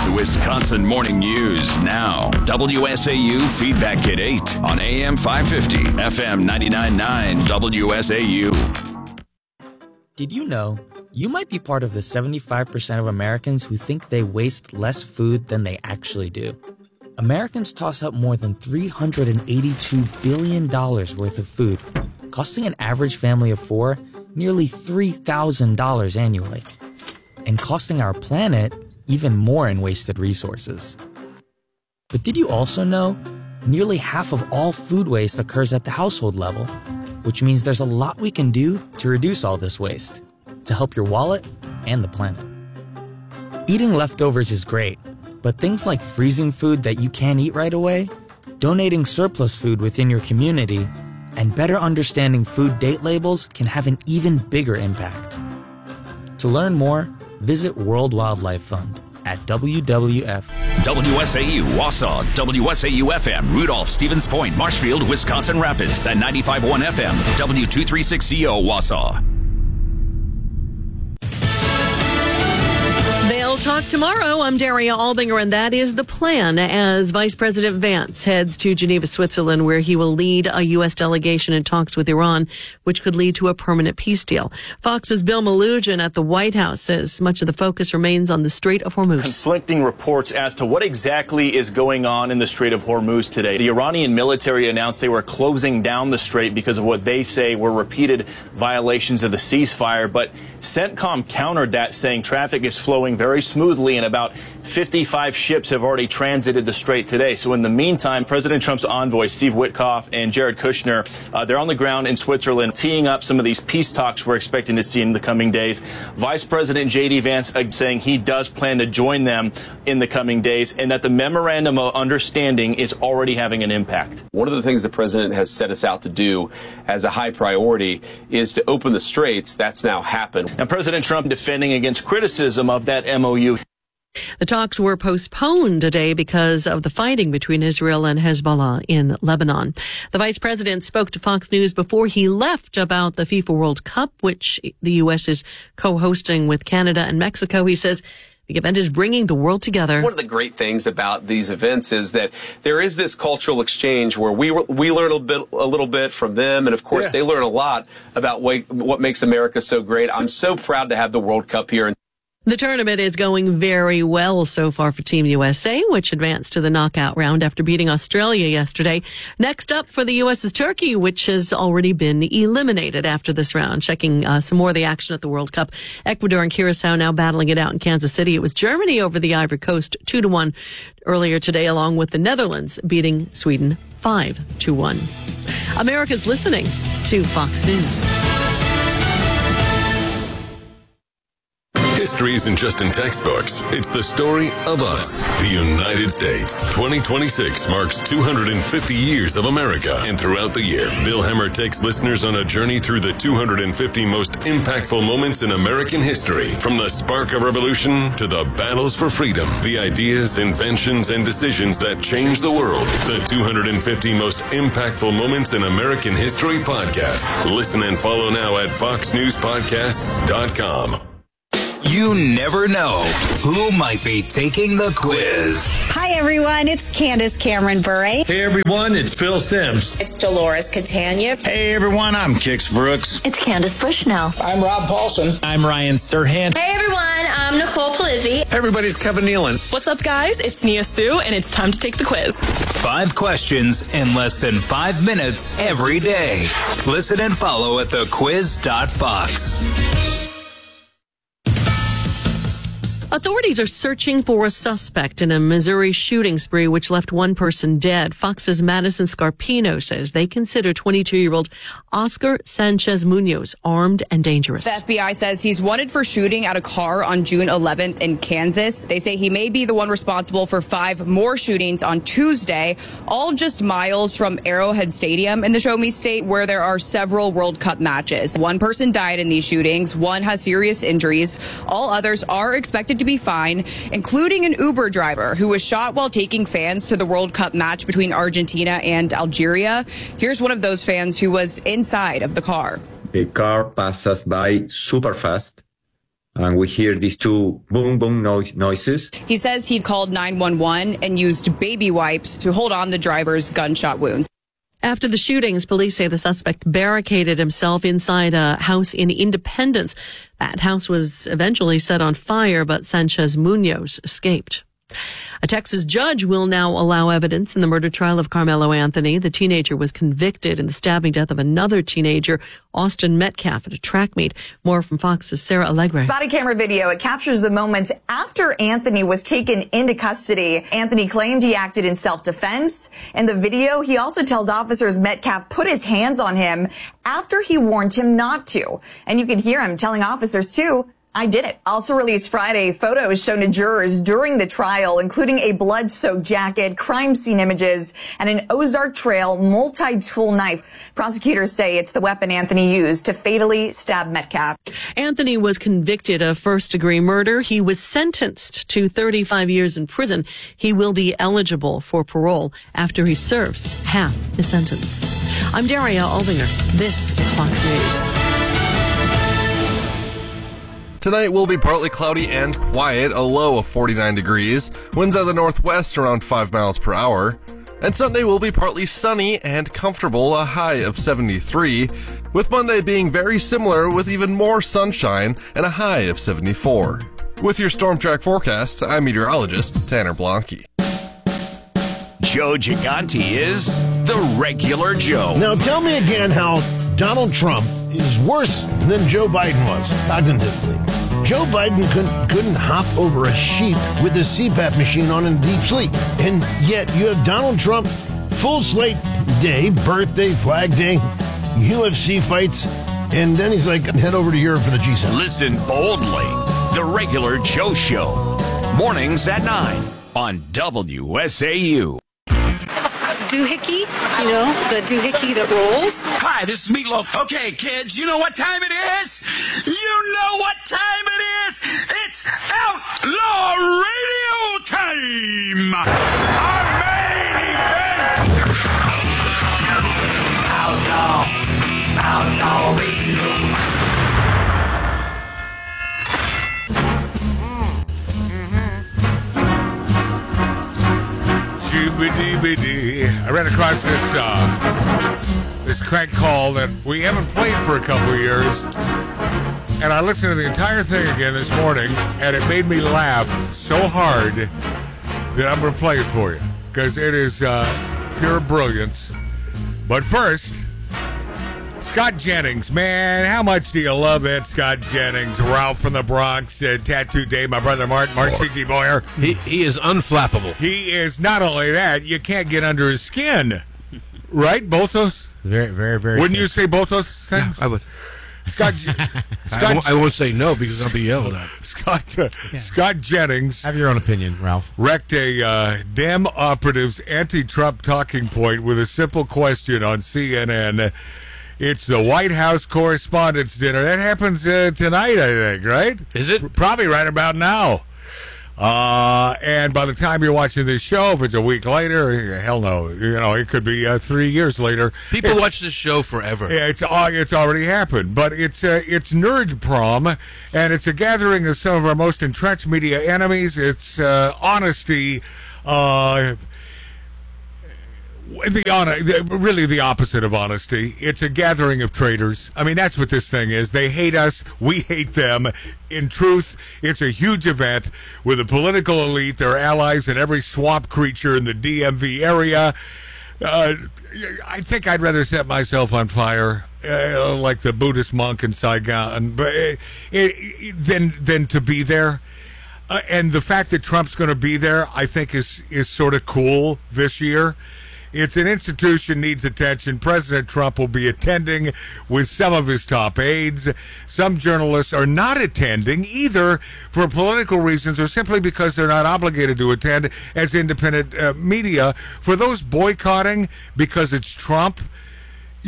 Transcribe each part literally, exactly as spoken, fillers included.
Wisconsin Morning News now. W S A U Feedback Kit eight on A M five fifty, F M ninety-nine point nine W S A U. Did you know you might be part of the seventy-five percent of Americans who think they waste less food than they actually do? Americans toss out more than three hundred eighty-two billion dollars worth of food, costing an average family of four nearly three thousand dollars annually, and costing our planet even more in wasted resources. But did you also know nearly half of all food waste occurs at the household level, which means there's a lot we can do to reduce all this waste, to help your wallet and the planet. Eating leftovers is great, but things like freezing food that you can't eat right away, donating surplus food within your community, and better understanding food date labels can have an even bigger impact. To learn more, visit World Wildlife Fund at W W F. W S A U, Wausau, W S A U F M, Rudolph, Stevens Point, Marshfield, Wisconsin Rapids, and ninety-five point one F M, W two thirty-six C O, Wausau. They'll talk tomorrow. I'm Daria Albinger, and that is the plan as Vice President Vance heads to Geneva, Switzerland, where he will lead a U S delegation in talks with Iran, which could lead to a permanent peace deal. Fox's Bill Malugin at the White House says much of the focus remains on the Strait of Hormuz. Conflicting reports as to what exactly is going on in the Strait of Hormuz today. The Iranian military announced they were closing down the strait because of what they say were repeated violations of the ceasefire, but CENTCOM countered that, saying traffic is flowing very smoothly and about fifty-five ships have already transited the strait today. So in the meantime, President Trump's envoy, Steve Witkoff, and Jared Kushner, uh, they're on the ground in Switzerland teeing up some of these peace talks we're expecting to see in the coming days. Vice President J D Vance uh, saying he does plan to join them in the coming days and that the memorandum of understanding is already having an impact. One of the things the president has set us out to do as a high priority is to open the straits. That's now happened. And President Trump defending against criticism of that M O U. The talks were postponed today because of the fighting between Israel and Hezbollah in Lebanon. The vice president spoke to Fox News before he left about the FIFA World Cup, which the U S is co-hosting with Canada and Mexico. He says the event is bringing the world together. One of the great things about these events is that there is this cultural exchange where we we learn a bit, a little bit from them, and of course yeah. they learn a lot about what, what makes America so great. I'm so proud to have the World Cup here. The tournament is going very well so far for Team U S A, which advanced to the knockout round after beating Australia yesterday. Next up for the U S is Turkey, which has already been eliminated after this round. Checking uh, some more of the action at the World Cup. Ecuador and Curacao now battling it out in Kansas City. It was Germany over the Ivory Coast two to one earlier today, along with the Netherlands beating Sweden five to one. America's listening to Fox News. History isn't just in textbooks. It's the story of us, the United States. twenty twenty-six marks two hundred fifty years of America. And throughout the year, Bill Hemmer takes listeners on a journey through the two hundred fifty most impactful moments in American history. From the spark of revolution to the battles for freedom, the ideas, inventions, and decisions that changed the world. The two hundred fifty most impactful moments in American history podcast. Listen and follow now at fox news podcasts dot com. You never know who might be taking the quiz. Hi, everyone. It's Candace Cameron Bure. Hey, everyone. It's Phil Sims. It's Dolores Catania. Hey, everyone. I'm Kix Brooks. It's Candace Bushnell. I'm Rob Paulson. I'm Ryan Serhant. Hey, everyone. I'm Nicole Palizzi. Everybody's Kevin Nealon. What's up, guys? It's Nia Sue, and it's time to take the quiz. Five questions in less than five minutes every day. Listen and follow at the quiz dot fox. Authorities are searching for a suspect in a Missouri shooting spree which left one person dead. Fox's Madison Scarpino says they consider twenty-two-year-old Oscar Sanchez Munoz armed and dangerous. The F B I says he's wanted for shooting at a car on June eleventh in Kansas. They say he may be the one responsible for five more shootings on Tuesday, all just miles from Arrowhead Stadium in the Show Me State, where there are several World Cup matches. One person died in these shootings. One has serious injuries. All others are expected to be fine, including an Uber driver who was shot while taking fans to the World Cup match between Argentina and Algeria. Here's one of those fans who was inside of the car. A car passes by super fast, and we hear these two boom, boom noise, noises. He says he'd called nine one one and used baby wipes to hold on the driver's gunshot wounds. After the shootings, police say the suspect barricaded himself inside a house in Independence. That house was eventually set on fire, but Sanchez Munoz escaped. A Texas judge will now allow evidence in the murder trial of Carmelo Anthony. The teenager was convicted in the stabbing death of another teenager, Austin Metcalf, at a track meet. More from Fox's Sarah Allegre. Body camera video. It captures the moments after Anthony was taken into custody. Anthony claimed he acted in self-defense. In the video, he also tells officers Metcalf put his hands on him after he warned him not to. And you can hear him telling officers, too, I did it. Also released Friday, photos shown to jurors during the trial, including a blood-soaked jacket, crime scene images, and an Ozark Trail multi-tool knife. Prosecutors say it's the weapon Anthony used to fatally stab Metcalf. Anthony was convicted of first-degree murder. He was sentenced to thirty-five years in prison. He will be eligible for parole after he serves half his sentence. I'm Daria Aldinger. This is Fox News. Tonight will be partly cloudy and quiet, a low of forty-nine degrees, winds out of the northwest around five miles per hour. And Sunday will be partly sunny and comfortable, a high of seventy-three, with Monday being very similar with even more sunshine and a high of seventy-four. With your Storm Track forecast, I'm meteorologist Tanner Blanke. Joe Gigante is the regular Joe. Now tell me again how Donald Trump is worse than Joe Biden was cognitively. Joe Biden couldn't, couldn't hop over a sheep with a C PAP machine on in deep sleep. And yet you have Donald Trump, full slate day, birthday, flag day, U F C fights, and then he's like, head over to Europe for the G seven. Listen boldly. The Regular Joe Show. Mornings at nine on W S A U. Doohickey, you know, the doohickey that rolls. Hi, this is Meatloaf. Okay, kids, you know what time it is? You know what time it is? It's Outlaw Radio time! Our main event! Outlaw, Outlaw Radio. I ran across this uh, this crank call that we haven't played for a couple of years, and I listened to the entire thing again this morning, and it made me laugh so hard that I'm going to play it for you, because it is uh, pure brilliance. But first, Scott Jennings, man, how much do you love that Scott Jennings? Ralph from the Bronx, uh, Tattoo Day, my brother Mark, Mark C G Boyer. He, he is unflappable. He is not only that, you can't get under his skin. Right? Both those? Very, very, very. Wouldn't thick. you say both those things? Yeah, I would. Scott, Scott I, won't, I won't say no because I'll be yelled at. Scott, uh, yeah. Scott Jennings. Have your own opinion, Ralph. Wrecked a uh, Dem operative's anti-Trump talking point with a simple question on C N N. It's the White House Correspondents' Dinner. That happens uh, tonight, I think, right? Is it? Probably right about now. Uh, and by the time you're watching this show, if it's a week later, hell no. You know, it could be uh, three years later. People it's, watch this show forever. Yeah, it's uh, it's already happened. But it's uh, it's Nerd Prom, and it's a gathering of some of our most entrenched media enemies. It's uh, honesty. Uh, The honor, really the opposite of honesty. It's a gathering of traitors. I mean, that's what this thing is. They hate us. We hate them. In truth, it's a huge event with the political elite, their allies, and every swamp creature in the D M V area. Uh, I think I'd rather set myself on fire, uh, like the Buddhist monk in Saigon, but it, it, than than to be there. Uh, and the fact that Trump's going to be there, I think, is is sort of cool this year. It's an institution, needs attention. President Trump will be attending with some of his top aides. Some journalists are not attending either for political reasons or simply because they're not obligated to attend as independent uh, media. For those boycotting because it's Trump, you're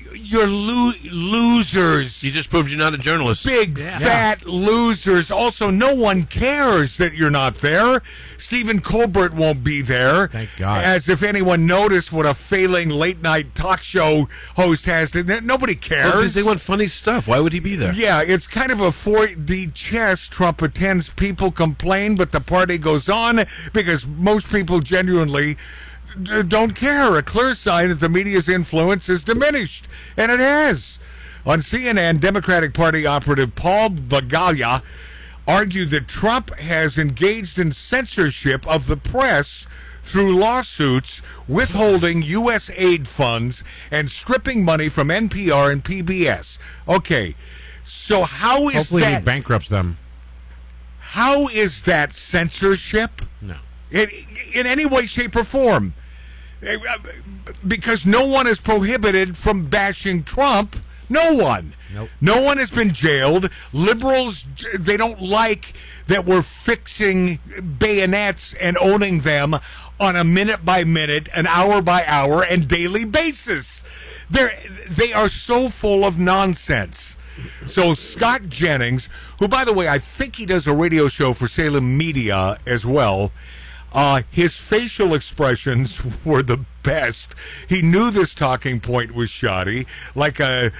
You're lo- losers. You just proved you're not a journalist. Big, Yeah. fat losers. Also, no one cares that you're not there. Stephen Colbert won't be there. Thank God. As if anyone noticed what a failing late-night talk show host has to... Nobody cares. Well, because they want funny stuff. Why would he be there? Yeah, it's kind of a four D chess Trump attends. People complain, but the party goes on because most people genuinely d- don't care. A clear sign that the media's influence is diminished, and it has. On C N N, Democratic Party operative Paul Begala argued that Trump has engaged in censorship of the press through lawsuits, withholding U S aid funds, and stripping money from N P R and P B S. Okay, so how is Hopefully that... he bankrupts them. How is that censorship? No. In, in any way, shape, or form? Because no one is prohibited from bashing Trump. No one. Nope. No one has been jailed. Liberals, they don't like that we're fixing bayonets and owning them on a minute-by-minute, an hour-by-hour, and daily basis. They're, they are so full of nonsense. So Scott Jennings, who, by the way, I think he does a radio show for Salem Media as well, uh, his facial expressions were the best. He knew this talking point was shoddy. Like a...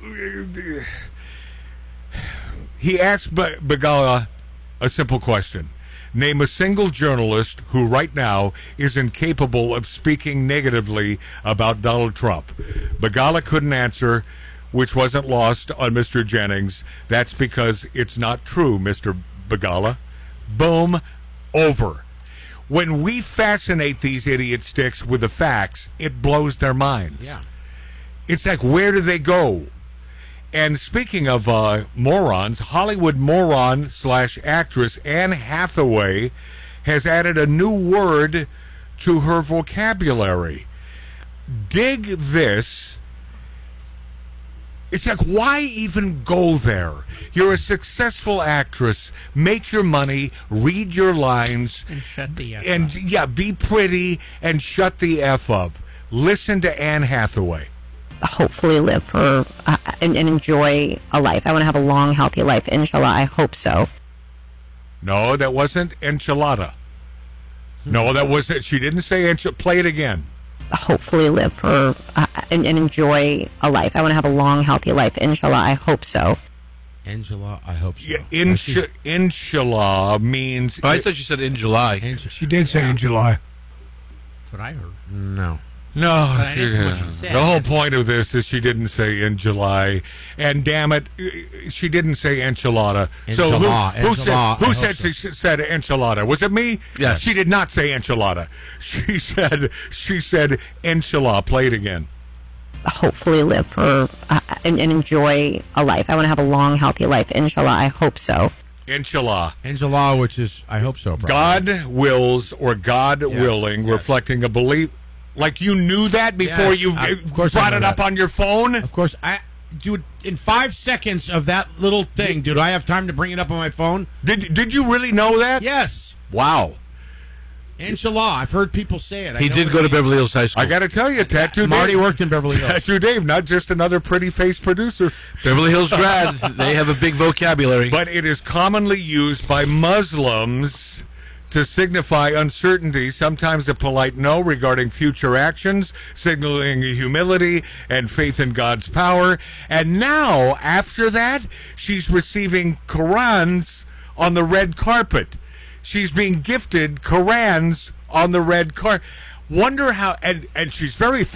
He asked Be- Begala a simple question. Name a single journalist who right now is incapable of speaking negatively about Donald Trump. Begala couldn't answer, which wasn't lost on Mister Jennings. That's because it's not true, Mister Begala. Boom. Over. When we fascinate these idiot sticks with the facts, it blows their minds. Yeah. It's like, where do they go? And speaking of uh, morons, Hollywood moron slash actress Anne Hathaway has added a new word to her vocabulary. Dig this. It's like, why even go there? You're a successful actress. Make your money, read your lines, And shut the F and up. yeah, be pretty and shut the F up. Listen to Anne Hathaway. Hopefully live for uh, and, and enjoy a life. I want to have a long, healthy life. Inshallah, I hope so. No, that wasn't enchilada. No, that wasn't. She didn't say enchilada. Play it again. Hopefully live for uh, and, and enjoy a life. I want to have a long, healthy life. Inshallah, I hope so. Angela, I hope so. Yeah, insha- inshallah means... Oh, I thought you said in July. She did say in July. That's what I heard. No. No, But she, that's what she said. the whole point of this is she didn't say in July, and damn it, she didn't say enchilada. So who, Enchilada, who said enchilada, who I said hope so. she said enchilada? Was it me? Yes. She did not say enchilada. She said she said enchilada. Play it again. Hopefully live for uh, and, and enjoy a life. I want to have a long, healthy life. Inshallah, I hope so. Inshallah. Inshallah, which is, I hope so. Probably. God wills or God Yes, willing, yes. reflecting a belief. Like you knew that before Yes, you I- uh, of course I brought know it up that. on your phone? Of course, I, dude, in five seconds of that little thing, dude, I have time to bring it up on my phone? Did Did you really know that? Yes. Wow. Inshallah, I've heard people say it. I He know did what go it to means. Beverly Hills High School. I got to tell you, Tattoo Marty Dave. worked in Beverly Hills. Tattoo Dave, not just another pretty face producer. Beverly Hills grad. They have a big vocabulary. But it is commonly used by Muslims to signify uncertainty, sometimes a polite no regarding future actions, signaling humility and faith in God's power. And now, after that, she's receiving Qurans on the red carpet. She's being gifted Qurans on the red carpet. Wonder how, and, and she's very